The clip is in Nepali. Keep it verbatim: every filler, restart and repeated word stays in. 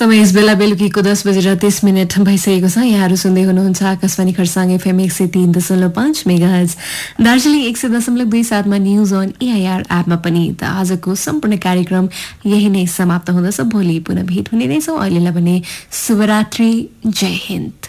समय यस बेला बेलुकीको दस बजेर तीस मिनट भइसकेको छ। यहाँहरू सुन्दै हुनुहुन्छ आकाशवाणी खरसाङ एफएम एक सय तीन दशमलव पाँच मेगाहर्ज, दार्जिलिङ एक सय दशमलव दुई सातमा न्युज अन एआइआर एपमा पनि। त आजको सम्पूर्ण कार्यक्रम यही नै समाप्त हुँदछ। भोलि पुनः भेट हुने नै छौँ। अहिलेलाई भने शुभरात्रि, जय हिन्द।